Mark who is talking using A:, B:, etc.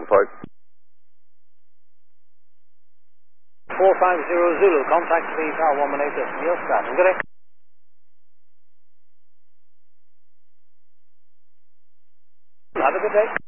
A: report.
B: 450 Zulu, contact me, Tower 118, Neil Stratton. Good day. Have a good day.